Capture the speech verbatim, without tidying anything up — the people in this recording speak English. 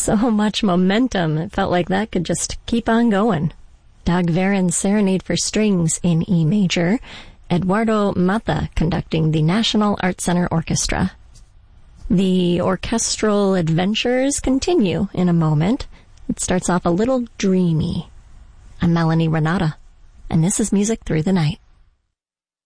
So much momentum. It felt like that could just keep on going. Dag Veren's Serenade for Strings in E major. Eduardo Mata conducting the National Arts Center Orchestra. The orchestral adventures continue in a moment. It starts off a little dreamy. I'm Melanie Renata, and this is Music Through the Night.